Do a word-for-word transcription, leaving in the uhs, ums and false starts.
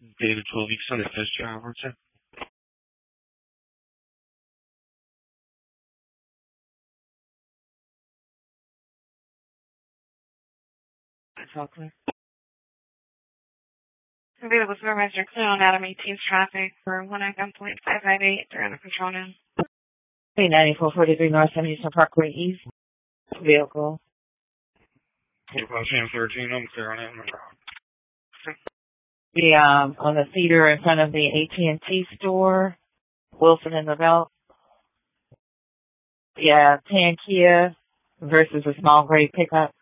David twelve weeks on the first job, what's it? It's all clear. Available supervisor clear on Adam eighteenth traffic for one I gunpoint five five eight. They're under control now. ninety-four forty-three North Henderson Parkway East. Vehicle. Sam thirteen, I'm clear on it. The, um, on the cedar in front of the A T and T store. Wilson and the Belt. Yeah, tan Kia versus a small gray pickup.